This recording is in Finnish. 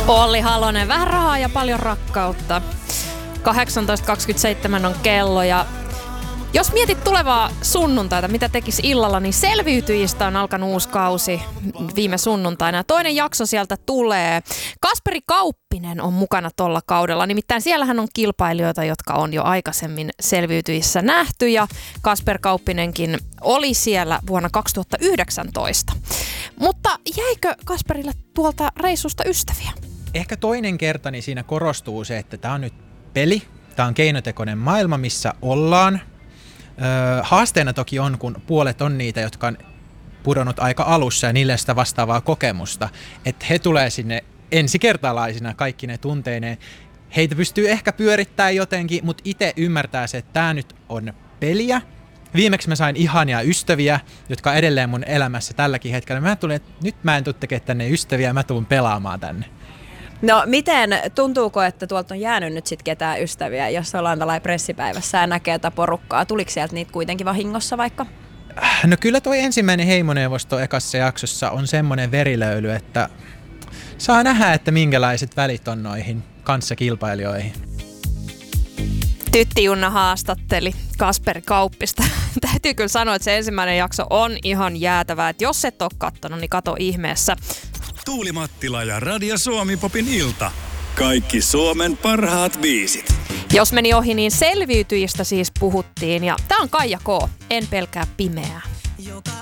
Olli Halonen, vähän rahaa ja paljon rakkautta. 18.27 on kello ja jos mietit tulevaa sunnuntaita, mitä tekisi illalla, niin Selviytyjistä on alkanut uusi kausi viime sunnuntaina. Ja toinen jakso sieltä tulee. Kasperi Kauppinen on mukana tuolla kaudella. Nimittäin siellähän on kilpailijoita, jotka on jo aikaisemmin Selviytyjissä nähty. Ja Kasper Kauppinenkin oli siellä vuonna 2019. Mutta jäikö Kasperille tuolta reissusta ystäviä? Ehkä toinen kerta niin siinä korostuu se, että tämä on nyt peli. Tämä on keinotekoinen maailma, missä ollaan. Haasteena toki on, kun puolet on niitä, jotka on pudonnut aika alussa ja niille sitä vastaavaa kokemusta, että he tulee sinne ensikertalaisina kaikki ne tunteineen. Heitä pystyy ehkä pyörittämään jotenkin, mutta itse ymmärtää se, että tämä nyt on peliä. Viimeksi mä sain ihania ystäviä, jotka on edelleen mun elämässä tälläkin hetkellä. Mä tulin, että nyt mä en tule tekemään tänne ystäviä, mä tuun pelaamaan tänne. No miten, tuntuuko, että tuolta on jäänyt nyt sitten ketään ystäviä, jos ollaan tällainen pressipäivässä ja näkee tätä porukkaa? Tuliko sieltä niitä kuitenkin vahingossa vaikka? No kyllä toi ensimmäinen heimoneuvosto ekassa jaksossa on semmoinen verilöyly, että saa nähdä, että minkälaiset välit on noihin kanssakilpailijoihin. Tytti Junna haastatteli Kasperi Kauppista. Täytyy kyllä sanoa, että se ensimmäinen jakso on ihan jäätävää. Että jos et ole kattonut, niin kato ihmeessä. Tuuli Mattila ja Radio Suomi Popin ilta. Kaikki Suomen parhaat biisit. Jos meni ohi, niin Selviytyjistä siis puhuttiin. Ja tää on Kaija K. En pelkää pimeää.